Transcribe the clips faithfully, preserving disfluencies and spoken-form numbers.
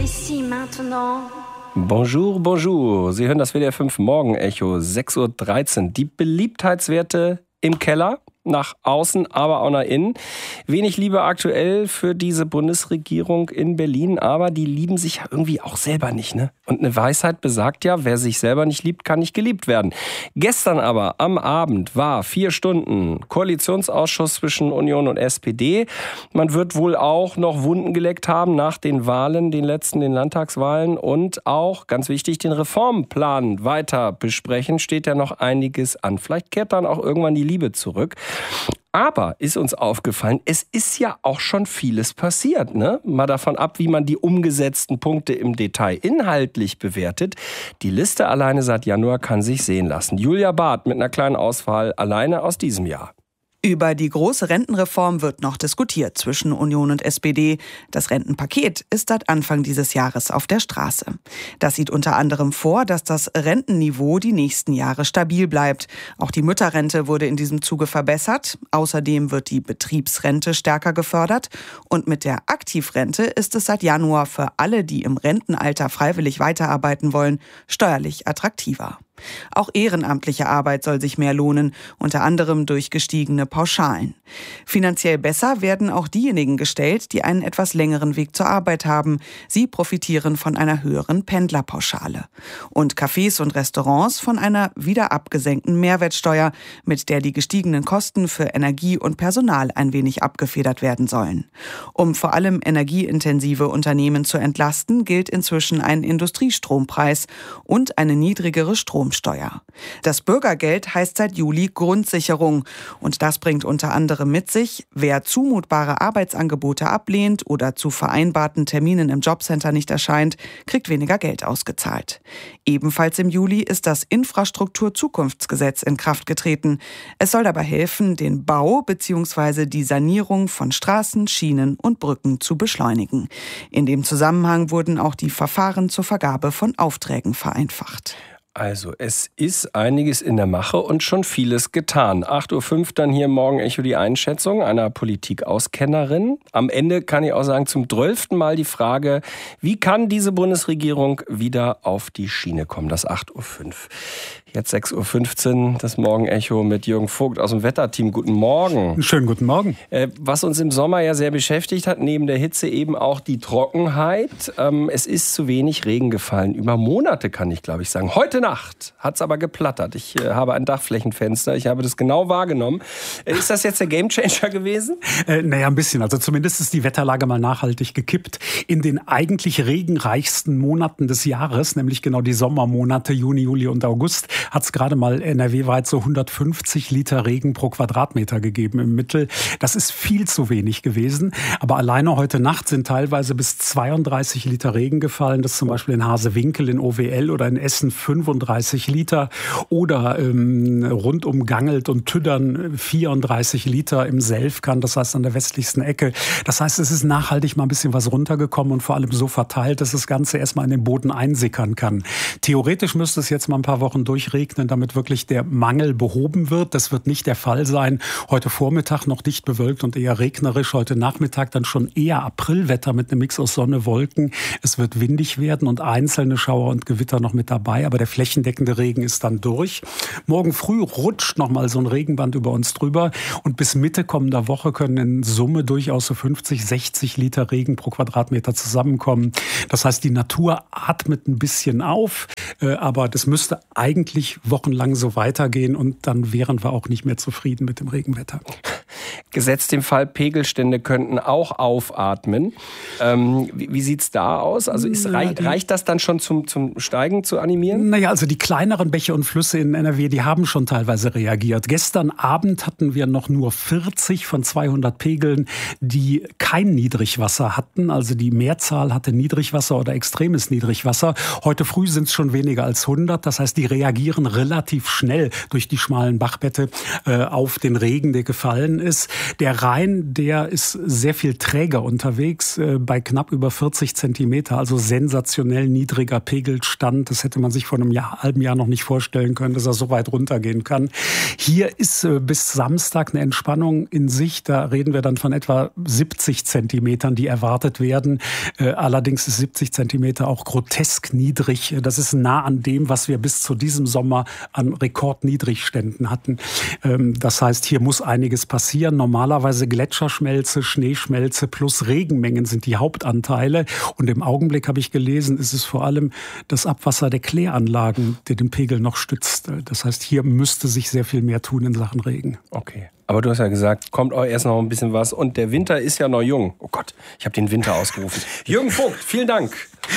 ici maintenant. Bonjour, bonjour. Sie hören das W D R fünf Morgenecho, sechs Uhr dreizehn. Die Beliebtheitswerte im Keller, nach außen, aber auch nach innen. Wenig Liebe aktuell für diese Bundesregierung in Berlin, aber die lieben sich ja irgendwie auch selber nicht, ne? Und eine Weisheit besagt ja, wer sich selber nicht liebt, kann nicht geliebt werden. Gestern aber am Abend war vier Stunden Koalitionsausschuss zwischen Union und S P D. Man wird wohl auch noch Wunden geleckt haben nach den Wahlen, den letzten, den Landtagswahlen, und auch, ganz wichtig, den Reformplan weiter besprechen. Steht ja noch einiges an. Vielleicht kehrt dann auch irgendwann die Liebe zurück. Aber ist uns aufgefallen, es ist ja auch schon vieles passiert, ne? Mal davon ab, wie man die umgesetzten Punkte im Detail inhaltlich bewertet. Die Liste alleine seit Januar kann sich sehen lassen. Julia Barth mit einer kleinen Auswahl alleine aus diesem Jahr. Über die große Rentenreform wird noch diskutiert zwischen Union und S P D. Das Rentenpaket ist seit Anfang dieses Jahres auf der Straße. Das sieht unter anderem vor, dass das Rentenniveau die nächsten Jahre stabil bleibt. Auch die Mütterrente wurde in diesem Zuge verbessert. Außerdem wird die Betriebsrente stärker gefördert. Und mit der Aktivrente ist es seit Januar für alle, die im Rentenalter freiwillig weiterarbeiten wollen, steuerlich attraktiver. Auch ehrenamtliche Arbeit soll sich mehr lohnen, unter anderem durch gestiegene Pauschalen. Finanziell besser werden auch diejenigen gestellt, die einen etwas längeren Weg zur Arbeit haben. Sie profitieren von einer höheren Pendlerpauschale. Und Cafés und Restaurants von einer wieder abgesenkten Mehrwertsteuer, mit der die gestiegenen Kosten für Energie und Personal ein wenig abgefedert werden sollen. Um vor allem energieintensive Unternehmen zu entlasten, gilt inzwischen ein Industriestrompreis und eine niedrigere Strom Steuer. Das Bürgergeld heißt seit Juli Grundsicherung. Und das bringt unter anderem mit sich, wer zumutbare Arbeitsangebote ablehnt oder zu vereinbarten Terminen im Jobcenter nicht erscheint, kriegt weniger Geld ausgezahlt. Ebenfalls im Juli ist das Infrastrukturzukunftsgesetz in Kraft getreten. Es soll dabei helfen, den Bau bzw. die Sanierung von Straßen, Schienen und Brücken zu beschleunigen. In dem Zusammenhang wurden auch die Verfahren zur Vergabe von Aufträgen vereinfacht. Also, es ist einiges in der Mache und schon vieles getan. acht Uhr fünf dann hier im Morgenecho die Einschätzung einer Politikauskennerin. Am Ende kann ich auch sagen, zum zwölften Mal die Frage, wie kann diese Bundesregierung wieder auf die Schiene kommen? Das acht Uhr fünf. Jetzt sechs Uhr fünfzehn, das Morgenecho mit Jürgen Vogt aus dem Wetterteam. Guten Morgen. Schönen guten Morgen. Äh, was uns im Sommer ja sehr beschäftigt hat, neben der Hitze eben auch die Trockenheit. Ähm, es ist zu wenig Regen gefallen. Über Monate kann ich, glaube ich, sagen. Heute Nacht hat es aber geplattert. Ich äh, habe ein Dachflächenfenster. Ich habe das genau wahrgenommen. Äh, ist das jetzt der Gamechanger gewesen? Äh, naja, ein bisschen. Also zumindest ist die Wetterlage mal nachhaltig gekippt. In den eigentlich regenreichsten Monaten des Jahres, nämlich genau die Sommermonate Juni, Juli und August, hat es gerade mal N R W-weit so hundertfünfzig Liter Regen pro Quadratmeter gegeben im Mittel. Das ist viel zu wenig gewesen. Aber alleine heute Nacht sind teilweise bis zweiunddreißig Liter Regen gefallen. Das ist zum Beispiel in Hasewinkel in O W L oder in Essen fünfunddreißig Liter. Oder ähm, rund um Gangelt und Tüddern vierunddreißig Liter im Selfkan, das heißt an der westlichsten Ecke. Das heißt, es ist nachhaltig mal ein bisschen was runtergekommen und vor allem so verteilt, dass das Ganze erstmal in den Boden einsickern kann. Theoretisch müsste es jetzt mal ein paar Wochen durchregnen, damit wirklich der Mangel behoben wird. Das wird nicht der Fall sein. Heute Vormittag noch dicht bewölkt und eher regnerisch. Heute Nachmittag dann schon eher Aprilwetter mit einem Mix aus Sonne, Wolken. Es wird windig werden und einzelne Schauer und Gewitter noch mit dabei. Aber der flächendeckende Regen ist dann durch. Morgen früh rutscht noch mal so ein Regenband über uns drüber. Und bis Mitte kommender Woche können in Summe durchaus so fünfzig, sechzig Liter Regen pro Quadratmeter zusammenkommen. Das heißt, die Natur atmet ein bisschen auf. Aber das müsste eigentlich wochenlang so weitergehen und dann wären wir auch nicht mehr zufrieden mit dem Regenwetter. Gesetzt dem Fall, Pegelstände könnten auch aufatmen. Ähm, wie wie sieht es da aus? Also ist, reich, reicht das dann schon zum, zum Steigen zu animieren? Naja, also die kleineren Bäche und Flüsse in N R W, die haben schon teilweise reagiert. Gestern Abend hatten wir noch nur vierzig von zweihundert Pegeln, die kein Niedrigwasser hatten. Also die Mehrzahl hatte Niedrigwasser oder extremes Niedrigwasser. Heute früh sind es schon weniger als hundert. Das heißt, die reagieren relativ schnell durch die schmalen Bachbette äh, auf den Regen, der gefallen erwähnen ist, der Rhein, der ist sehr viel träger unterwegs, äh, bei knapp über vierzig Zentimeter, also sensationell niedriger Pegelstand. Das hätte man sich vor einem Jahr, halben Jahr noch nicht vorstellen können, dass er so weit runtergehen kann. Hier ist äh, bis Samstag eine Entspannung in Sicht. Da reden wir dann von etwa siebzig Zentimetern, die erwartet werden. Äh, allerdings ist siebzig Zentimeter auch grotesk niedrig. Das ist nah an dem, was wir bis zu diesem Sommer an Rekordniedrigständen hatten. Ähm, das heißt, hier muss einiges passieren. Normalerweise Gletscherschmelze, Schneeschmelze plus Regenmengen sind die Hauptanteile. Und im Augenblick, habe ich gelesen, ist es vor allem das Abwasser der Kläranlagen, der den Pegel noch stützt. Das heißt, hier müsste sich sehr viel mehr tun in Sachen Regen. Okay. Aber du hast ja gesagt, kommt auch erst noch ein bisschen was. Und der Winter ist ja noch jung. Oh Gott, ich habe den Winter ausgerufen. Jürgen Vogt, vielen Dank.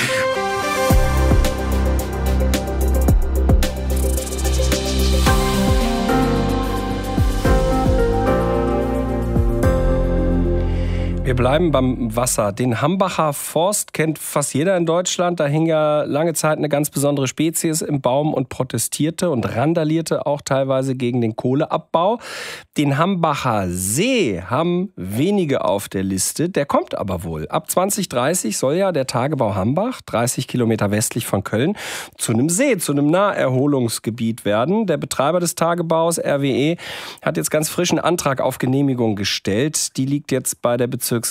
Wir bleiben beim Wasser. Den Hambacher Forst kennt fast jeder in Deutschland. Da hing ja lange Zeit eine ganz besondere Spezies im Baum und protestierte und randalierte auch teilweise gegen den Kohleabbau. Den Hambacher See haben wenige auf der Liste. Der kommt aber wohl. Ab zwanzig dreißig soll ja der Tagebau Hambach, dreißig Kilometer westlich von Köln, zu einem See, zu einem Naherholungsgebiet werden. Der Betreiber des Tagebaus, R W E, hat jetzt ganz frischen Antrag auf Genehmigung gestellt. Die liegt jetzt bei der Bezirksregierung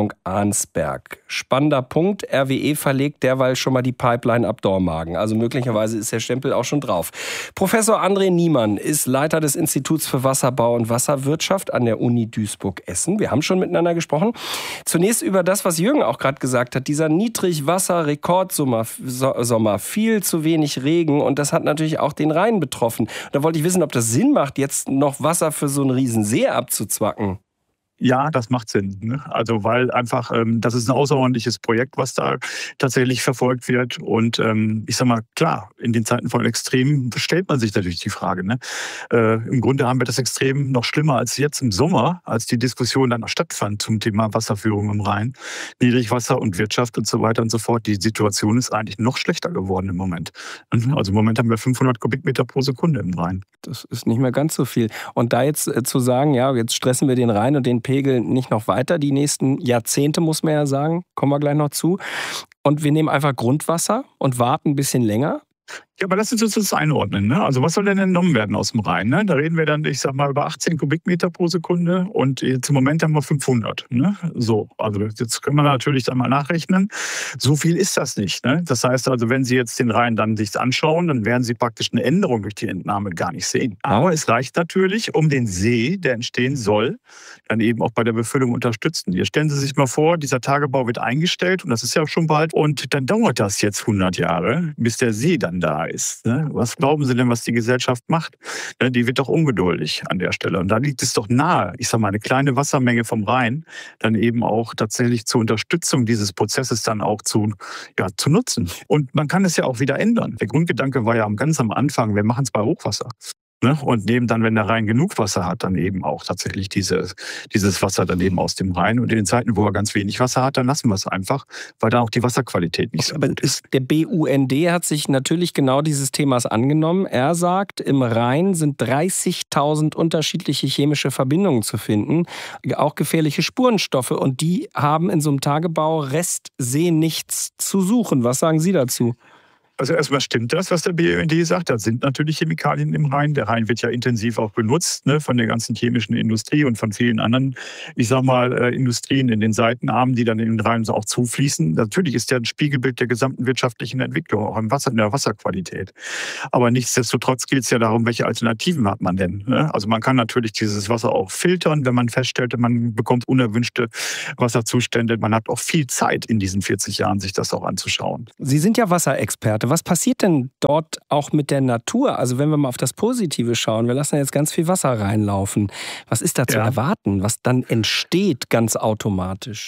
Arnsberg. Spannender Punkt, R W E verlegt derweil schon mal die Pipeline ab Dormagen. Also möglicherweise ist der Stempel auch schon drauf. Professor André Niemann ist Leiter des Instituts für Wasserbau und Wasserwirtschaft an der Uni Duisburg-Essen. Wir haben schon miteinander gesprochen. Zunächst über das, was Jürgen auch gerade gesagt hat. Dieser Niedrigwasser-Rekordsommer, Sommer, viel zu wenig Regen. Und das hat natürlich auch den Rhein betroffen. Da wollte ich wissen, ob das Sinn macht, jetzt noch Wasser für so einen riesen See abzuzwacken. Ja, das macht Sinn. Ne? Also weil einfach, ähm, das ist ein außerordentliches Projekt, was da tatsächlich verfolgt wird. Und ähm, ich sag mal, klar, in den Zeiten von Extremen stellt man sich natürlich die Frage. Ne? Äh, Im Grunde haben wir das Extrem noch schlimmer als jetzt im Sommer, als die Diskussion dann noch stattfand zum Thema Wasserführung im Rhein, Niedrigwasser und Wirtschaft und so weiter und so fort. Die Situation ist eigentlich noch schlechter geworden im Moment. Also im Moment haben wir fünfhundert Kubikmeter pro Sekunde im Rhein. Das ist nicht mehr ganz so viel. Und da jetzt äh, zu sagen, ja, jetzt stressen wir den Rhein und den Pegel nicht noch weiter, die nächsten Jahrzehnte, muss man ja sagen, kommen wir gleich noch zu. Und wir nehmen einfach Grundwasser und warten ein bisschen länger. Ja, aber das ist jetzt das Einordnen. Ne? Also was soll denn entnommen werden aus dem Rhein? Ne? Da reden wir dann, ich sag mal, über achtzehn Kubikmeter pro Sekunde und jetzt im Moment haben wir fünfhundert. Ne? So, also jetzt können wir natürlich dann mal nachrechnen. So viel ist das nicht. Ne? Das heißt also, wenn Sie jetzt den Rhein dann sich anschauen, dann werden Sie praktisch eine Änderung durch die Entnahme gar nicht sehen. Aber es reicht natürlich, um den See, der entstehen soll, dann eben auch bei der Befüllung unterstützen. Jetzt stellen Sie sich mal vor, dieser Tagebau wird eingestellt und das ist ja schon bald und dann dauert das jetzt hundert Jahre, bis der See dann da ist. Ne? Was glauben Sie denn, was die Gesellschaft macht? Ne? Die wird doch ungeduldig an der Stelle. Und da liegt es doch nahe, ich sage mal, eine kleine Wassermenge vom Rhein dann eben auch tatsächlich zur Unterstützung dieses Prozesses dann auch zu, ja, zu nutzen. Und man kann es ja auch wieder ändern. Der Grundgedanke war ja ganz am Anfang, wir machen es bei Hochwasser. Ne? Und nehmen dann, wenn der Rhein genug Wasser hat, dann eben auch tatsächlich diese, dieses Wasser dann eben aus dem Rhein. Und in den Zeiten, wo er ganz wenig Wasser hat, dann lassen wir es einfach, weil da auch die Wasserqualität nicht so gut ist. Der B U N D hat sich natürlich genau dieses Themas angenommen. Er sagt, im Rhein sind dreißigtausend unterschiedliche chemische Verbindungen zu finden, auch gefährliche Spurenstoffe. Und die haben in so einem Tagebau Restsee nichts zu suchen. Was sagen Sie dazu? Also erstmal stimmt das, was der B U N D sagt. Da sind natürlich Chemikalien im Rhein. Der Rhein wird ja intensiv auch benutzt, ne, von der ganzen chemischen Industrie und von vielen anderen, ich sag mal, äh, Industrien in den Seitenarmen, die dann in den Rhein auch zufließen. Natürlich ist der ein Spiegelbild der gesamten wirtschaftlichen Entwicklung, auch im Wasser, in der Wasserqualität. Aber nichtsdestotrotz geht es ja darum, welche Alternativen hat man denn? Ne? Also man kann natürlich dieses Wasser auch filtern, wenn man feststellt, man bekommt unerwünschte Wasserzustände. Man hat auch viel Zeit in diesen vierzig Jahren, sich das auch anzuschauen. Sie sind ja Wasserexperte. Was passiert denn dort auch mit der Natur? Also wenn wir mal auf das Positive schauen, wir lassen jetzt ganz viel Wasser reinlaufen. Was ist da zu ja. erwarten, was dann entsteht ganz automatisch?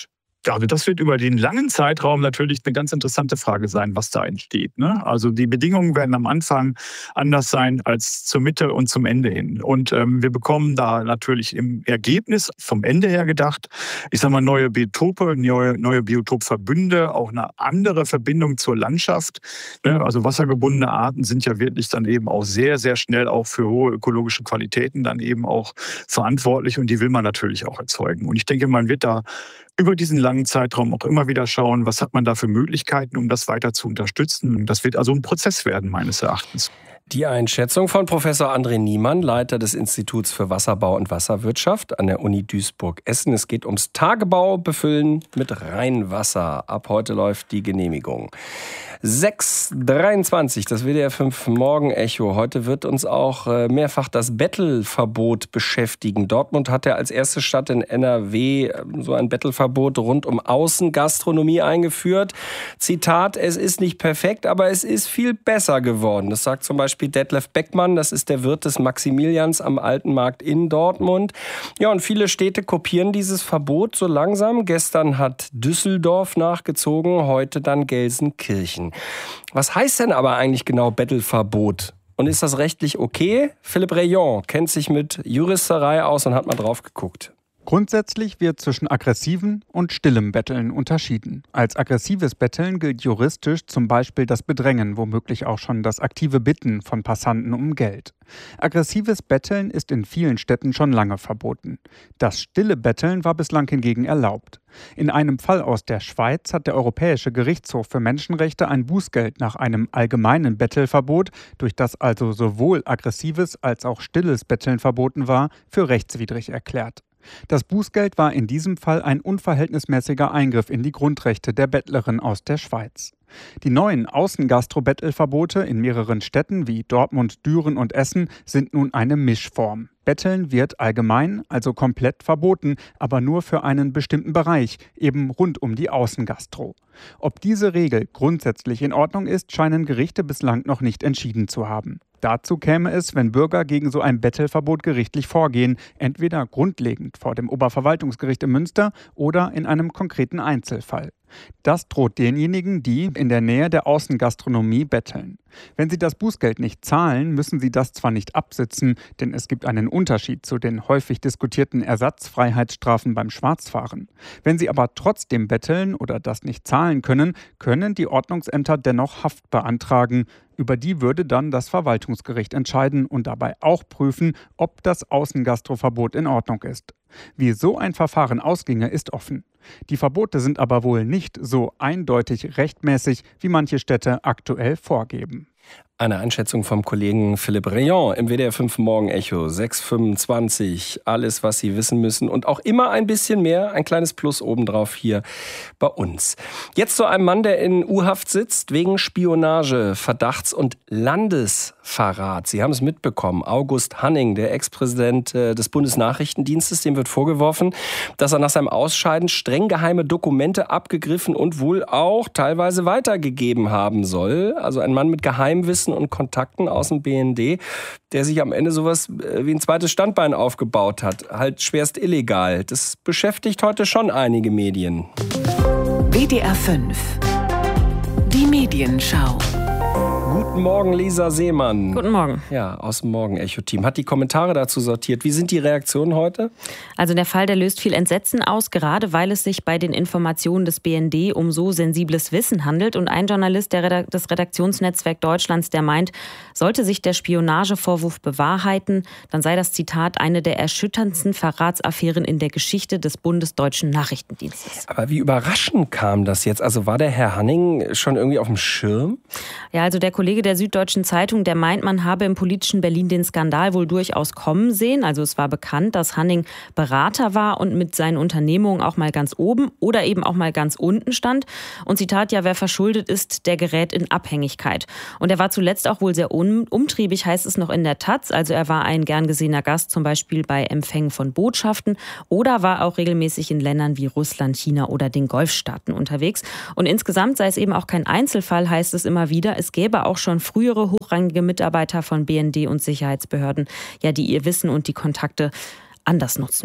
Ja, also das wird über den langen Zeitraum natürlich eine ganz interessante Frage sein, was da entsteht. Ne? Also die Bedingungen werden am Anfang anders sein als zur Mitte und zum Ende hin. Und ähm, wir bekommen da natürlich im Ergebnis vom Ende her gedacht, ich sage mal, neue Biotope, neue, neue Biotopverbünde, auch eine andere Verbindung zur Landschaft. Ne? Also wassergebundene Arten sind ja wirklich dann eben auch sehr, sehr schnell auch für hohe ökologische Qualitäten dann eben auch verantwortlich und die will man natürlich auch erzeugen. Und ich denke, man wird da über diesen langen Zeitraum auch immer wieder schauen, was hat man da für Möglichkeiten, um das weiter zu unterstützen. Das wird also ein Prozess werden, meines Erachtens. Die Einschätzung von Professor André Niemann, Leiter des Instituts für Wasserbau und Wasserwirtschaft an der Uni Duisburg-Essen. Es geht ums Tagebau befüllen mit Rheinwasser. Ab heute läuft die Genehmigung. sechs Uhr dreiundzwanzig, das W D R fünf Morgenecho. Heute wird uns auch mehrfach das Bettelverbot beschäftigen. Dortmund hat ja als erste Stadt in N R W so ein Bettelverbot rund um Außengastronomie eingeführt. Zitat, es ist nicht perfekt, aber es ist viel besser geworden. Das sagt zum Beispiel Detlef Beckmann, das ist der Wirt des Maximilians am Alten Markt in Dortmund. Ja, und viele Städte kopieren dieses Verbot so langsam. Gestern hat Düsseldorf nachgezogen, heute dann Gelsenkirchen. Was heißt denn aber eigentlich genau Bettelverbot? Und ist das rechtlich okay? Philipp Rayon kennt sich mit Juristerei aus und hat mal drauf geguckt. Grundsätzlich wird zwischen aggressiven und stillem Betteln unterschieden. Als aggressives Betteln gilt juristisch zum Beispiel das Bedrängen, womöglich auch schon das aktive Bitten von Passanten um Geld. Aggressives Betteln ist in vielen Städten schon lange verboten. Das stille Betteln war bislang hingegen erlaubt. In einem Fall aus der Schweiz hat der Europäische Gerichtshof für Menschenrechte ein Bußgeld nach einem allgemeinen Bettelverbot, durch das also sowohl aggressives als auch stilles Betteln verboten war, für rechtswidrig erklärt. Das Bußgeld war in diesem Fall ein unverhältnismäßiger Eingriff in die Grundrechte der Bettlerin aus der Schweiz. Die neuen Außengastro-Bettelverbote in mehreren Städten wie Dortmund, Düren und Essen sind nun eine Mischform. Betteln wird allgemein, also komplett verboten, aber nur für einen bestimmten Bereich, eben rund um die Außengastro. Ob diese Regel grundsätzlich in Ordnung ist, scheinen Gerichte bislang noch nicht entschieden zu haben. Dazu käme es, wenn Bürger gegen so ein Bettelverbot gerichtlich vorgehen, entweder grundlegend vor dem Oberverwaltungsgericht in Münster oder in einem konkreten Einzelfall. Das droht denjenigen, die in der Nähe der Außengastronomie betteln. Wenn sie das Bußgeld nicht zahlen, müssen sie das zwar nicht absitzen, denn es gibt einen Unterschied zu den häufig diskutierten Ersatzfreiheitsstrafen beim Schwarzfahren. Wenn sie aber trotzdem betteln oder das nicht zahlen können, können die Ordnungsämter dennoch Haft beantragen. Über die würde dann das Verwaltungsgericht entscheiden und dabei auch prüfen, ob das Außengastroverbot in Ordnung ist. Wie so ein Verfahren ausginge, ist offen. Die Verbote sind aber wohl nicht so eindeutig rechtmäßig, wie manche Städte aktuell vorgeben. Eine Einschätzung vom Kollegen Philipp Rayon im W D R fünf Morgenecho, sechs Uhr fünfundzwanzig. Alles, was Sie wissen müssen und auch immer ein bisschen mehr, ein kleines Plus obendrauf hier bei uns. Jetzt zu einem Mann, der in U-Haft sitzt wegen Spionage, Verdachts- und Landesverrat. Sie haben es mitbekommen, August Hanning, der Ex-Präsident des Bundesnachrichtendienstes, dem wird vorgeworfen, dass er nach seinem Ausscheiden streng geheime Dokumente abgegriffen und wohl auch teilweise weitergegeben haben soll. Also ein Mann mit Geheimwissen und Kontakten aus dem B N D, der sich am Ende sowas wie ein zweites Standbein aufgebaut hat. Halt schwerst illegal. Das beschäftigt heute schon einige Medien. W D R fünf. Die Medienschau. Guten Morgen, Lisa Seemann. Guten Morgen. Ja, aus dem Morgen-Echo-Team. Hat die Kommentare dazu sortiert. Wie sind die Reaktionen heute? Also der Fall, der löst viel Entsetzen aus, gerade weil es sich bei den Informationen des B N D um so sensibles Wissen handelt. Und ein Journalist der Redak- des Redaktionsnetzwerk Deutschlands, der meint, sollte sich der Spionagevorwurf bewahrheiten, dann sei das Zitat eine der erschütterndsten Verratsaffären in der Geschichte des bundesdeutschen Nachrichtendienstes. Aber wie überraschend kam das jetzt? Also war der Herr Hanning schon irgendwie auf dem Schirm? Ja, also der Kollege der Süddeutschen Zeitung, der meint, man habe im politischen Berlin den Skandal wohl durchaus kommen sehen. Also es war bekannt, dass Hanning Berater war und mit seinen Unternehmungen auch mal ganz oben oder eben auch mal ganz unten stand. Und Zitat, ja, wer verschuldet ist, der gerät in Abhängigkeit. Und er war zuletzt auch wohl sehr um, umtriebig, heißt es noch in der Taz. Also er war ein gern gesehener Gast, zum Beispiel bei Empfängen von Botschaften oder war auch regelmäßig in Ländern wie Russland, China oder den Golfstaaten unterwegs. Und insgesamt sei es eben auch kein Einzelfall, heißt es immer wieder. Es gäbe auch schon frühere hochrangige Mitarbeiter von B N D und Sicherheitsbehörden, ja, die ihr Wissen und die Kontakte anders nutzen würden.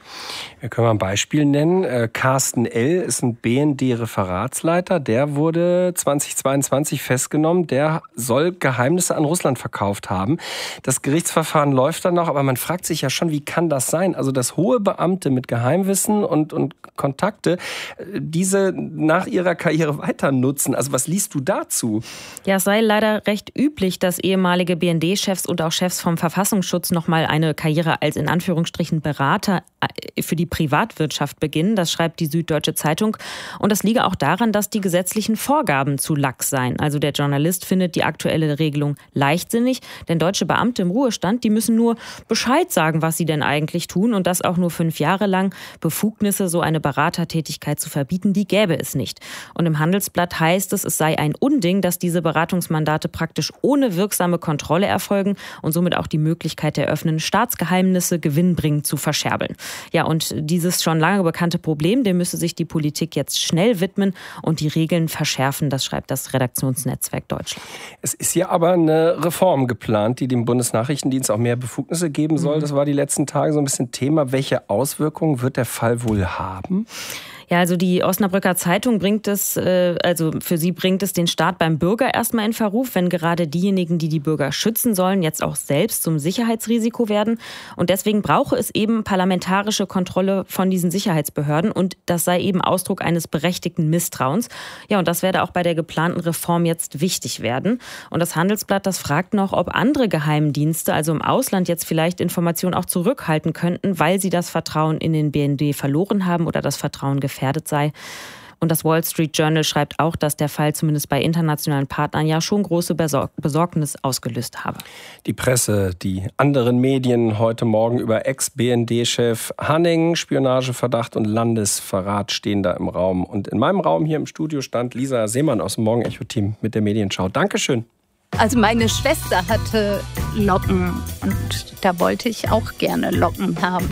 Wir können mal ein Beispiel nennen. Äh, Carsten L. ist ein B N D-Referatsleiter. Der wurde zweitausendzweiundzwanzig festgenommen. Der soll Geheimnisse an Russland verkauft haben. Das Gerichtsverfahren läuft dann noch, aber man fragt sich ja schon, wie kann das sein? Also, dass hohe Beamte mit Geheimwissen und, und Kontakte äh, diese nach ihrer Karriere weiter nutzen. Also, was liest du dazu? Ja, es sei leider recht üblich, dass ehemalige B N D-Chefs und auch Chefs vom Verfassungsschutz nochmal eine Karriere als in Anführungsstrichen Berater für die Privatwirtschaft beginnen. Das schreibt die Süddeutsche Zeitung. Und das liege auch daran, dass die gesetzlichen Vorgaben zu lax seien. Also der Journalist findet die aktuelle Regelung leichtsinnig, denn deutsche Beamte im Ruhestand, die müssen nur Bescheid sagen, was sie denn eigentlich tun, und das auch nur fünf Jahre lang. Befugnisse, so eine Beratertätigkeit zu verbieten, die gäbe es nicht. Und im Handelsblatt heißt es, es sei ein Unding, dass diese Beratungsmandate praktisch ohne wirksame Kontrolle erfolgen und somit auch die Möglichkeit eröffnen, Staatsgeheimnisse gewinnbringend zu verscherbeln. Ja, und dieses schon lange bekannte Problem, dem müsse sich die Politik jetzt schnell widmen und die Regeln verschärfen, das schreibt das Redaktionsnetzwerk Deutschland. Es ist ja aber eine Reform geplant, die dem Bundesnachrichtendienst auch mehr Befugnisse geben soll. Das war die letzten Tage so ein bisschen Thema. Welche Auswirkungen wird der Fall wohl haben? Ja, also die Osnabrücker Zeitung bringt es, äh, also für sie bringt es den Staat beim Bürger erstmal in Verruf, wenn gerade diejenigen, die die Bürger schützen sollen, jetzt auch selbst zum Sicherheitsrisiko werden. Und deswegen brauche es eben parlamentarische Kontrolle von diesen Sicherheitsbehörden, und das sei eben Ausdruck eines berechtigten Misstrauens. Ja, und das werde auch bei der geplanten Reform jetzt wichtig werden. Und das Handelsblatt, das fragt noch, ob andere Geheimdienste, also im Ausland, jetzt vielleicht Informationen auch zurückhalten könnten, weil sie das Vertrauen in den B N D verloren haben oder das Vertrauen gefährdet sei. Und das Wall Street Journal schreibt auch, dass der Fall zumindest bei internationalen Partnern ja schon große Besor- Besorgnis ausgelöst habe. Die Presse, die anderen Medien heute Morgen über Ex-B N D-Chef Hanning, Spionageverdacht und Landesverrat stehen da im Raum. Und in meinem Raum hier im Studio stand Lisa Seemann aus dem Morgen-Echo-Team mit der Medienschau. Dankeschön. Also meine Schwester hatte Locken und da wollte ich auch gerne Locken haben.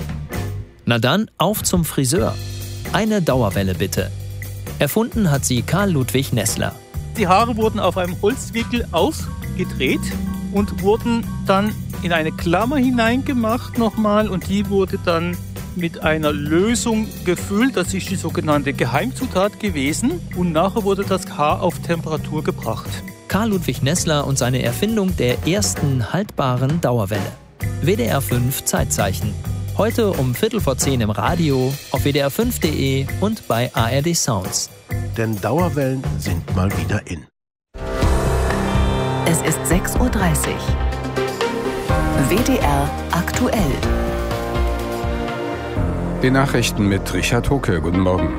Na dann, auf zum Friseur. Eine Dauerwelle bitte. Erfunden hat sie Karl Ludwig Nessler. Die Haare wurden auf einem Holzwickel ausgedreht und wurden dann in eine Klammer hineingemacht nochmal, und die wurde dann mit einer Lösung gefüllt. Das ist die sogenannte Geheimzutat gewesen, und nachher wurde das Haar auf Temperatur gebracht. Karl Ludwig Nessler und seine Erfindung der ersten haltbaren Dauerwelle. W D R fünf Zeitzeichen. Heute um Viertel vor zehn im Radio, auf W D R fünf Punkt de und bei A R D Sounds. Denn Dauerwellen sind mal wieder in. Es ist sechs Uhr dreißig. W D R aktuell. Die Nachrichten mit Richard Hucke. Guten Morgen.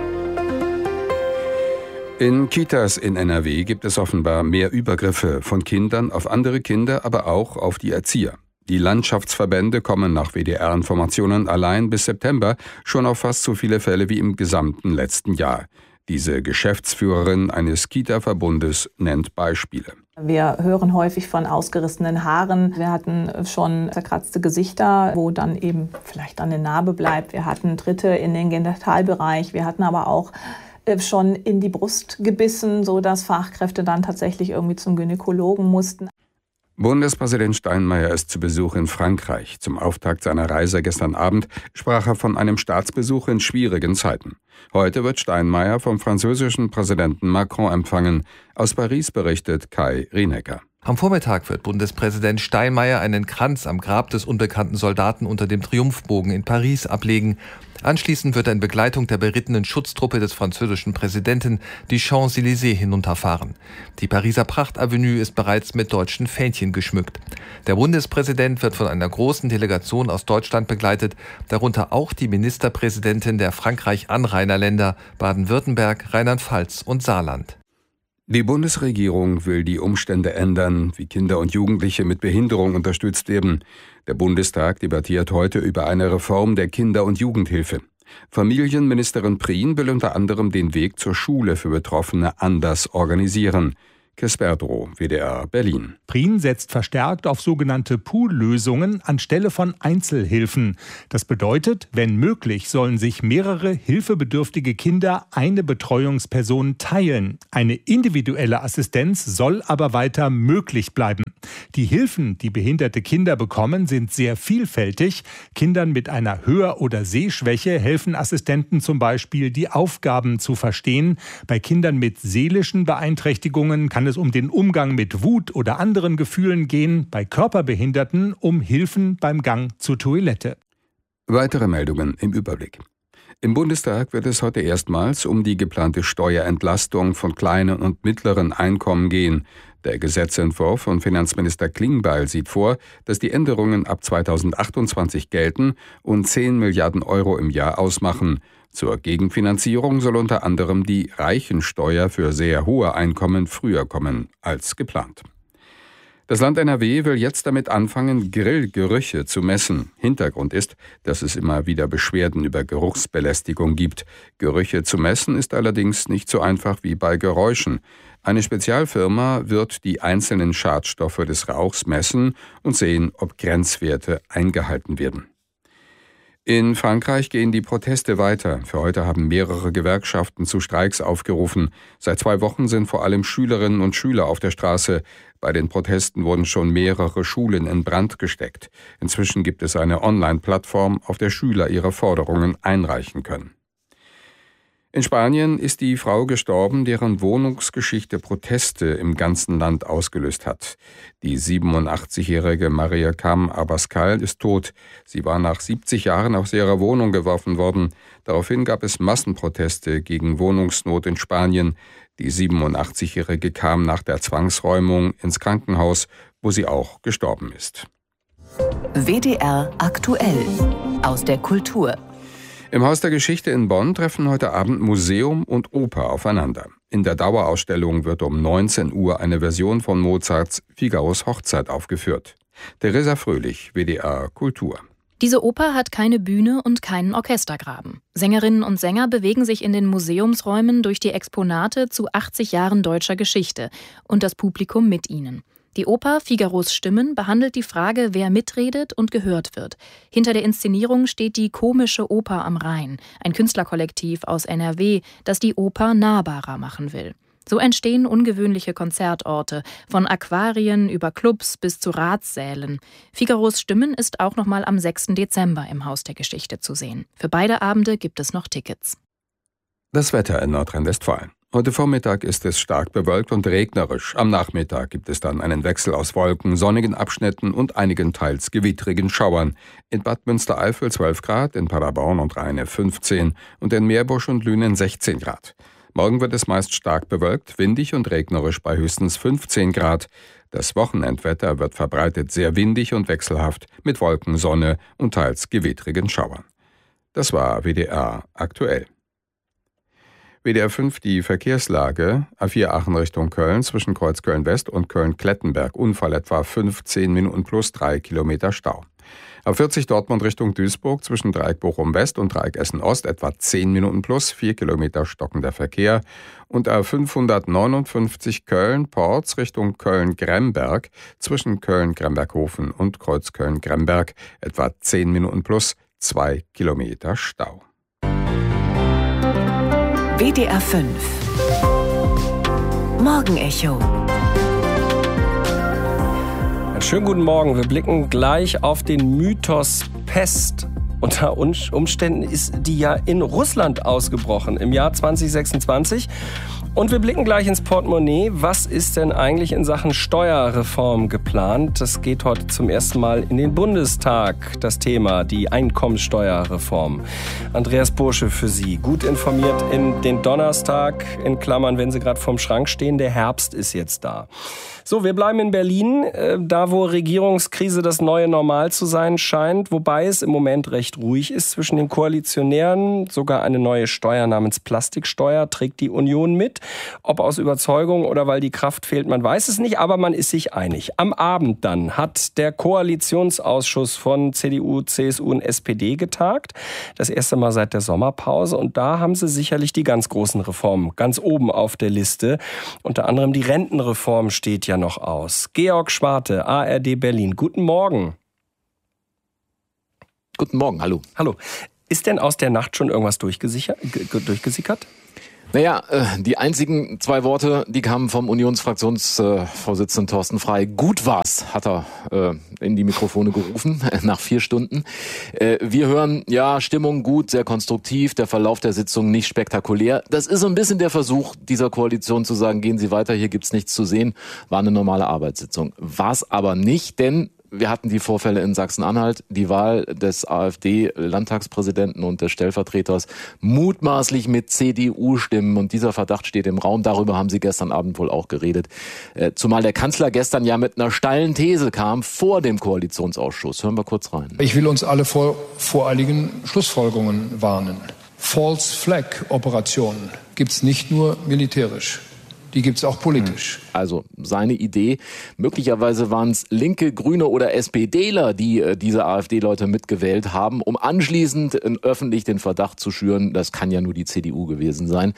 In Kitas in N R W gibt es offenbar mehr Übergriffe von Kindern auf andere Kinder, aber auch auf die Erzieher. Die Landschaftsverbände kommen nach W D R-Informationen allein bis September schon auf fast so viele Fälle wie im gesamten letzten Jahr. Diese Geschäftsführerin eines Kita-Verbundes nennt Beispiele. Wir hören häufig von ausgerissenen Haaren. Wir hatten schon zerkratzte Gesichter, wo dann eben vielleicht eine Narbe bleibt. Wir hatten Tritte in den Genitalbereich. Wir hatten aber auch schon in die Brust gebissen, sodass Fachkräfte dann tatsächlich irgendwie zum Gynäkologen mussten. Bundespräsident Steinmeier ist zu Besuch in Frankreich. Zum Auftakt seiner Reise gestern Abend sprach er von einem Staatsbesuch in schwierigen Zeiten. Heute wird Steinmeier vom französischen Präsidenten Macron empfangen. Aus Paris berichtet Kai Rienecker. Am Vormittag wird Bundespräsident Steinmeier einen Kranz am Grab des unbekannten Soldaten unter dem Triumphbogen in Paris ablegen. Anschließend wird er in Begleitung der berittenen Schutztruppe des französischen Präsidenten die Champs-Élysées hinunterfahren. Die Pariser Prachtavenue ist bereits mit deutschen Fähnchen geschmückt. Der Bundespräsident wird von einer großen Delegation aus Deutschland begleitet, darunter auch die Ministerpräsidentin der Frankreich-Anrainerländer Baden-Württemberg, Rheinland-Pfalz und Saarland. Die Bundesregierung will die Umstände ändern, wie Kinder und Jugendliche mit Behinderung unterstützt werden. Der Bundestag debattiert heute über eine Reform der Kinder- und Jugendhilfe. Familienministerin Prien will unter anderem den Weg zur Schule für Betroffene anders organisieren. Chris Berdrow, W D R Berlin. Prien setzt verstärkt auf sogenannte Pool-Lösungen anstelle von Einzelhilfen. Das bedeutet, wenn möglich, sollen sich mehrere hilfebedürftige Kinder eine Betreuungsperson teilen. Eine individuelle Assistenz soll aber weiter möglich bleiben. Die Hilfen, die behinderte Kinder bekommen, sind sehr vielfältig. Kindern mit einer Hör- oder Sehschwäche helfen Assistenten zum Beispiel, die Aufgaben zu verstehen. Bei Kindern mit seelischen Beeinträchtigungen kann es um den Umgang mit Wut oder anderen Gefühlen gehen. Bei Körperbehinderten um Hilfen beim Gang zur Toilette. Weitere Meldungen im Überblick. Im Bundestag wird es heute erstmals um die geplante Steuerentlastung von kleinen und mittleren Einkommen gehen. Der Gesetzentwurf von Finanzminister Klingbeil sieht vor, dass die Änderungen ab zweitausendachtundzwanzig gelten und zehn Milliarden Euro im Jahr ausmachen. Zur Gegenfinanzierung soll unter anderem die Reichensteuer für sehr hohe Einkommen früher kommen als geplant. Das Land N R W will jetzt damit anfangen, Grillgerüche zu messen. Hintergrund ist, dass es immer wieder Beschwerden über Geruchsbelästigung gibt. Gerüche zu messen ist allerdings nicht so einfach wie bei Geräuschen. Eine Spezialfirma wird die einzelnen Schadstoffe des Rauchs messen und sehen, ob Grenzwerte eingehalten werden. In Frankreich gehen die Proteste weiter. Für heute haben mehrere Gewerkschaften zu Streiks aufgerufen. Seit zwei Wochen sind vor allem Schülerinnen und Schüler auf der Straße. Bei den Protesten wurden schon mehrere Schulen in Brand gesteckt. Inzwischen gibt es eine Online-Plattform, auf der Schüler ihre Forderungen einreichen können. In Spanien ist die Frau gestorben, deren Wohnungsgeschichte Proteste im ganzen Land ausgelöst hat. Die siebenundachtzigjährige Maria Cam Abascal ist tot. Sie war nach siebzig Jahren aus ihrer Wohnung geworfen worden. Daraufhin gab es Massenproteste gegen Wohnungsnot in Spanien. Die siebenundachtzigjährige kam nach der Zwangsräumung ins Krankenhaus, wo sie auch gestorben ist. W D R aktuell aus der Kultur. Im Haus der Geschichte in Bonn treffen heute Abend Museum und Oper aufeinander. In der Dauerausstellung wird um neunzehn Uhr eine Version von Mozarts Figaros Hochzeit aufgeführt. Theresa Fröhlich, W D R Kultur. Diese Oper hat keine Bühne und keinen Orchestergraben. Sängerinnen und Sänger bewegen sich in den Museumsräumen durch die Exponate zu achtzig Jahren deutscher Geschichte und das Publikum mit ihnen. Die Oper Figaros Stimmen behandelt die Frage, wer mitredet und gehört wird. Hinter der Inszenierung steht die Komische Oper am Rhein, ein Künstlerkollektiv aus N R W, das die Oper nahbarer machen will. So entstehen ungewöhnliche Konzertorte, von Aquarien über Clubs bis zu Ratssälen. Figaros Stimmen ist auch noch mal am sechsten Dezember im Haus der Geschichte zu sehen. Für beide Abende gibt es noch Tickets. Das Wetter in Nordrhein-Westfalen. Heute Vormittag ist es stark bewölkt und regnerisch. Am Nachmittag gibt es dann einen Wechsel aus Wolken, sonnigen Abschnitten und einigen teils gewittrigen Schauern. In Bad Münstereifel zwölf Grad, in Paderborn und Rheine fünfzehn und in Meerbusch und Lünen sechzehn Grad. Morgen wird es meist stark bewölkt, windig und regnerisch bei höchstens fünfzehn Grad. Das Wochenendwetter wird verbreitet sehr windig und wechselhaft mit Wolken, Sonne und teils gewittrigen Schauern. Das war W D R aktuell. W D R fünf die Verkehrslage. A vier Aachen Richtung Köln zwischen Kreuzköln West und Köln-Klettenberg. Unfall etwa fünfzehn Minuten plus drei Kilometer Stau. A vierzig Dortmund Richtung Duisburg zwischen Dreieck Bochum West und Dreieck Essen Ost etwa zehn Minuten plus vier Kilometer stockender Verkehr. Und A fünfhundertneunundfünfzig Köln-Porz Richtung Köln-Gremberg zwischen Köln-Gremberghofen und Kreuzköln-Gremberg etwa zehn Minuten plus zwei Kilometer Stau. W D R fünf Morgenecho. Schönen guten Morgen. Wir blicken gleich auf den Mythos Pest. Unter Umständen ist die ja in Russland ausgebrochen im Jahr zwanzig sechsundzwanzig. Und wir blicken gleich ins Portemonnaie. Was ist denn eigentlich in Sachen Steuerreform geplant? Das geht heute zum ersten Mal in den Bundestag, das Thema, die Einkommensteuerreform. Andreas Bursche für Sie, gut informiert in den Donnerstag, in Klammern, wenn Sie gerade vorm Schrank stehen. Der Herbst ist jetzt da. So, wir bleiben in Berlin, äh, da wo Regierungskrise das neue Normal zu sein scheint, wobei es im Moment recht ruhig ist zwischen den Koalitionären. Sogar eine neue Steuer namens Plastiksteuer trägt die Union mit. Ob aus Überzeugung oder weil die Kraft fehlt, man weiß es nicht, aber man ist sich einig. Am Abend dann hat der Koalitionsausschuss von C D U, C S U und S P D getagt. Das erste Mal seit der Sommerpause. Und da haben sie sicherlich die ganz großen Reformen ganz oben auf der Liste. Unter anderem die Rentenreform steht ja noch aus. Georg Schwarte, A R D Berlin. Guten Morgen. Guten Morgen, hallo. Hallo. Ist denn aus der Nacht schon irgendwas durchgesickert? Naja, die einzigen zwei Worte, die kamen vom Unionsfraktionsvorsitzenden Thorsten Frey. Gut war's, hat er in die Mikrofone gerufen, nach vier Stunden. Wir hören, ja, Stimmung gut, sehr konstruktiv, der Verlauf der Sitzung nicht spektakulär. Das ist so ein bisschen der Versuch dieser Koalition zu sagen, gehen Sie weiter, hier gibt's nichts zu sehen. War eine normale Arbeitssitzung. War's aber nicht, denn wir hatten die Vorfälle in Sachsen-Anhalt, die Wahl des AfD-Landtagspräsidenten und des Stellvertreters mutmaßlich mit C D U-Stimmen. Und dieser Verdacht steht im Raum. Darüber haben Sie gestern Abend wohl auch geredet. Zumal der Kanzler gestern ja mit einer steilen These kam vor dem Koalitionsausschuss. Hören wir kurz rein. Ich will uns alle vor voreiligen Schlussfolgerungen warnen. False Flag Operationen gibt's nicht nur militärisch. Die gibt's auch politisch. Also seine Idee, möglicherweise waren es Linke, Grüne oder SPDler, die äh, diese AfD-Leute mitgewählt haben, um anschließend äh, öffentlich den Verdacht zu schüren, das kann ja nur die C D U gewesen sein.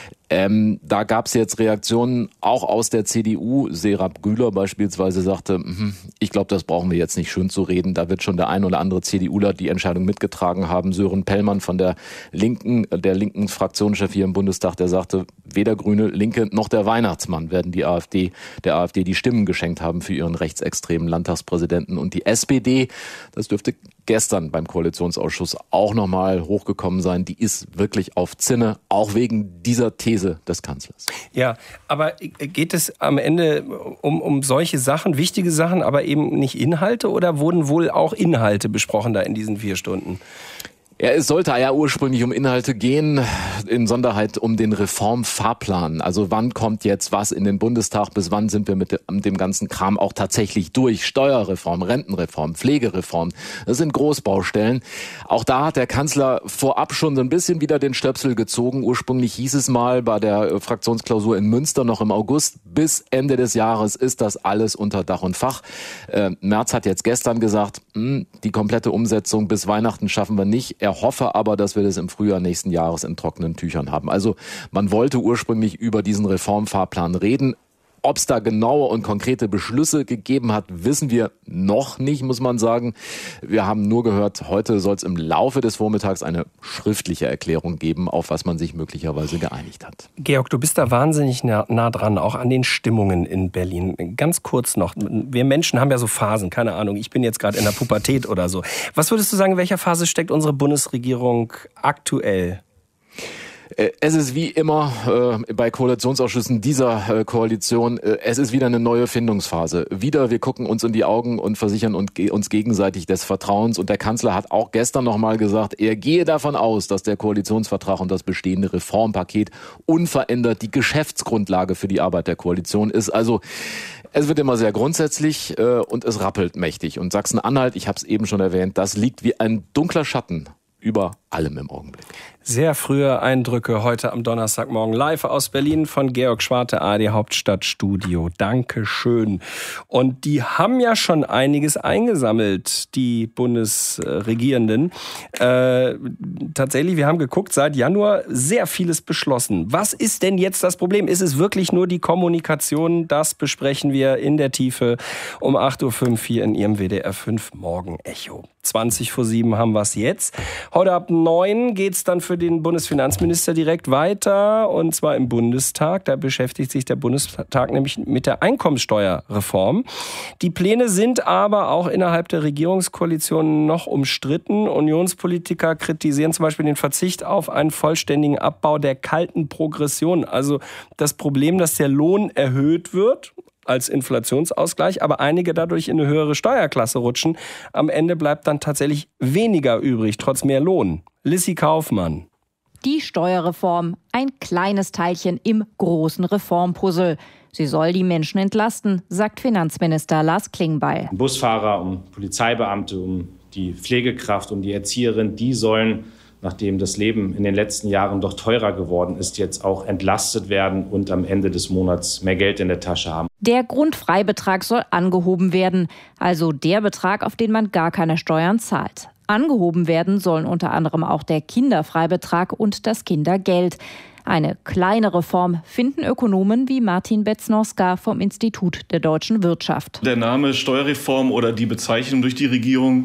Ähm, da gab es jetzt Reaktionen auch aus der C D U. Serap Güler beispielsweise sagte, ich glaube, das brauchen wir jetzt nicht schön zu reden. Da wird schon der ein oder andere CDUler die Entscheidung mitgetragen haben. Sören Pellmann von der Linken, der linken Fraktionschef hier im Bundestag, der sagte, weder Grüne, Linke noch der Weihnachtsmann werden die AfD, der AfD die Stimmen geschenkt haben für ihren rechtsextremen Landtagspräsidenten. Und die S P D, das dürfte gestern beim Koalitionsausschuss auch nochmal hochgekommen sein, die ist wirklich auf Zinne, auch wegen dieser These des Kanzlers. Ja, aber geht es am Ende um, um solche Sachen, wichtige Sachen, aber eben nicht Inhalte, oder wurden wohl auch Inhalte besprochen da in diesen vier Stunden? Ja, es sollte ja ursprünglich um Inhalte gehen, in Sonderheit um den Reformfahrplan. Also wann kommt jetzt was in den Bundestag, bis wann sind wir mit dem ganzen Kram auch tatsächlich durch? Steuerreform, Rentenreform, Pflegereform, das sind Großbaustellen. Auch da hat der Kanzler vorab schon so ein bisschen wieder den Stöpsel gezogen. Ursprünglich hieß es mal bei der Fraktionsklausur in Münster noch im August, bis Ende des Jahres ist das alles unter Dach und Fach. Äh, Merz hat jetzt gestern gesagt, mh, die komplette Umsetzung bis Weihnachten schaffen wir nicht. Er hoffe aber, dass wir das im Frühjahr nächsten Jahres in trockenen Tüchern haben. Also man wollte ursprünglich über diesen Reformfahrplan reden. Ob es da genaue und konkrete Beschlüsse gegeben hat, wissen wir noch nicht, muss man sagen. Wir haben nur gehört, heute soll es im Laufe des Vormittags eine schriftliche Erklärung geben, auf was man sich möglicherweise geeinigt hat. Georg, du bist da wahnsinnig nah, nah dran, auch an den Stimmungen in Berlin. Ganz kurz noch, wir Menschen haben ja so Phasen, keine Ahnung, ich bin jetzt gerade in der Pubertät oder so. Was würdest du sagen, in welcher Phase steckt unsere Bundesregierung aktuell? Es ist wie immer äh, bei Koalitionsausschüssen dieser äh, Koalition, äh, es ist wieder eine neue Findungsphase. Wieder, wir gucken uns in die Augen und versichern und ge- uns gegenseitig des Vertrauens. Und der Kanzler hat auch gestern nochmal gesagt, er gehe davon aus, dass der Koalitionsvertrag und das bestehende Reformpaket unverändert die Geschäftsgrundlage für die Arbeit der Koalition ist. Also es wird immer sehr grundsätzlich äh, und es rappelt mächtig. Und Sachsen-Anhalt, ich habe es eben schon erwähnt, das liegt wie ein dunkler Schatten über allem im Augenblick. Sehr frühe Eindrücke heute am Donnerstagmorgen live aus Berlin von Georg Schwarte, A R D Hauptstadtstudio. Dankeschön. Und die haben ja schon einiges eingesammelt, die Bundesregierenden. Äh, tatsächlich, wir haben geguckt, seit Januar sehr vieles beschlossen. Was ist denn jetzt das Problem? Ist es wirklich nur die Kommunikation? Das besprechen wir in der Tiefe um acht Uhr fünf hier in Ihrem W D R fünf Morgen-Echo. zwanzig vor sieben haben wir es jetzt. Heute ab neun geht es dann für den Bundesfinanzminister direkt weiter, und zwar im Bundestag. Da beschäftigt sich der Bundestag nämlich mit der Einkommensteuerreform. Die Pläne sind aber auch innerhalb der Regierungskoalition noch umstritten. Unionspolitiker kritisieren zum Beispiel den Verzicht auf einen vollständigen Abbau der kalten Progression. Also das Problem, dass der Lohn erhöht wird als Inflationsausgleich, aber einige dadurch in eine höhere Steuerklasse rutschen. Am Ende bleibt dann tatsächlich weniger übrig, trotz mehr Lohn. Lissi Kaufmann. Die Steuerreform, ein kleines Teilchen im großen Reformpuzzle. Sie soll die Menschen entlasten, sagt Finanzminister Lars Klingbeil. Um Busfahrer, um Polizeibeamte, um die Pflegekraft, um die Erzieherin, die sollen, nachdem das Leben in den letzten Jahren doch teurer geworden ist, jetzt auch entlastet werden und am Ende des Monats mehr Geld in der Tasche haben. Der Grundfreibetrag soll angehoben werden, also der Betrag, auf den man gar keine Steuern zahlt. Angehoben werden sollen unter anderem auch der Kinderfreibetrag und das Kindergeld. Eine kleine Reform finden Ökonomen wie Martin Betznoska vom Institut der deutschen Wirtschaft. Der Name Steuerreform oder die Bezeichnung durch die Regierung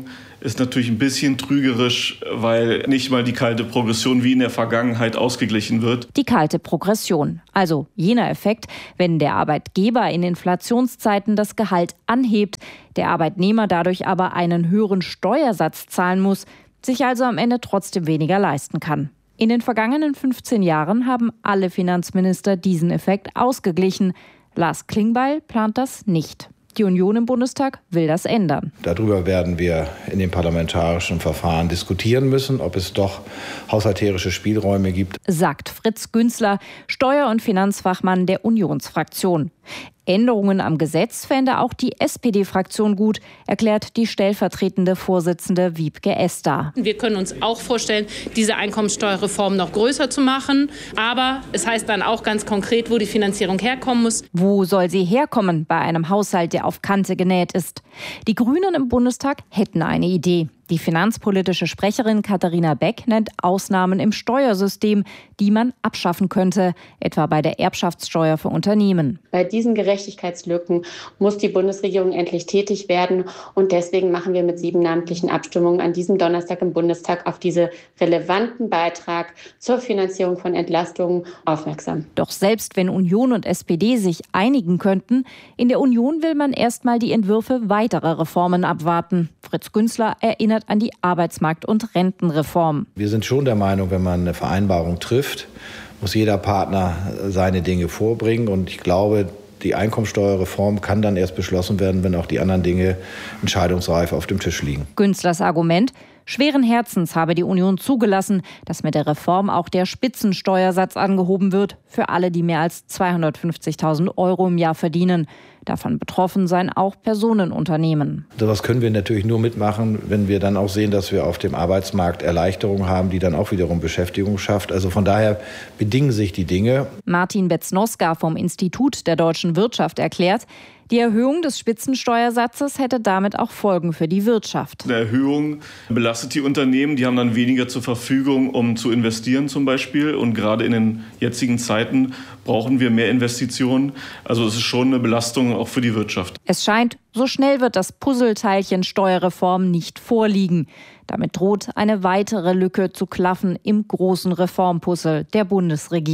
ist natürlich ein bisschen trügerisch, weil nicht mal die kalte Progression wie in der Vergangenheit ausgeglichen wird. Die kalte Progression, also jener Effekt, wenn der Arbeitgeber in Inflationszeiten das Gehalt anhebt, der Arbeitnehmer dadurch aber einen höheren Steuersatz zahlen muss, sich also am Ende trotzdem weniger leisten kann. In den vergangenen fünfzehn Jahren haben alle Finanzminister diesen Effekt ausgeglichen. Lars Klingbeil plant das nicht. Die Union im Bundestag will das ändern. Darüber werden wir in dem parlamentarischen Verfahren diskutieren müssen, ob es doch haushalterische Spielräume gibt, sagt Fritz Günzler, Steuer- und Finanzfachmann der Unionsfraktion. Änderungen am Gesetz fände auch die S P D-Fraktion gut, erklärt die stellvertretende Vorsitzende Wiebke Esser. Wir können uns auch vorstellen, diese Einkommensteuerreform noch größer zu machen. Aber es heißt dann auch ganz konkret, wo die Finanzierung herkommen muss. Wo soll sie herkommen bei einem Haushalt, der auf Kante genäht ist? Die Grünen im Bundestag hätten eine Idee. Die finanzpolitische Sprecherin Katharina Beck nennt Ausnahmen im Steuersystem, die man abschaffen könnte, etwa bei der Erbschaftssteuer für Unternehmen. Bei diesen Gerechtigkeitslücken muss die Bundesregierung endlich tätig werden. Und deswegen machen wir mit sieben namentlichen Abstimmungen an diesem Donnerstag im Bundestag auf diesen relevanten Beitrag zur Finanzierung von Entlastungen aufmerksam. Doch selbst wenn Union und S P D sich einigen könnten, in der Union will man erst mal die Entwürfe weiterer Reformen abwarten. Fritz Günzler erinnert an die Arbeitsmarkt- und Rentenreform. Wir sind schon der Meinung, wenn man eine Vereinbarung trifft, muss jeder Partner seine Dinge vorbringen. Und ich glaube, die Einkommensteuerreform kann dann erst beschlossen werden, wenn auch die anderen Dinge entscheidungsreif auf dem Tisch liegen. Günzlers Argument: Schweren Herzens habe die Union zugelassen, dass mit der Reform auch der Spitzensteuersatz angehoben wird für alle, die mehr als zweihundertfünfzigtausend Euro im Jahr verdienen. Davon betroffen seien auch Personenunternehmen. Sowas können wir natürlich nur mitmachen, wenn wir dann auch sehen, dass wir auf dem Arbeitsmarkt Erleichterungen haben, die dann auch wiederum Beschäftigung schafft. Also von daher bedingen sich die Dinge. Martin Betznoska vom Institut der deutschen Wirtschaft erklärt, die Erhöhung des Spitzensteuersatzes hätte damit auch Folgen für die Wirtschaft. Eine Erhöhung belastet die Unternehmen, die haben dann weniger zur Verfügung, um zu investieren zum Beispiel. Und gerade in den jetzigen Zeiten brauchen wir mehr Investitionen. Also es ist schon eine Belastung auch für die Wirtschaft. Es scheint, so schnell wird das Puzzleteilchen Steuerreform nicht vorliegen. Damit droht eine weitere Lücke zu klaffen im großen Reformpuzzle der Bundesregierung.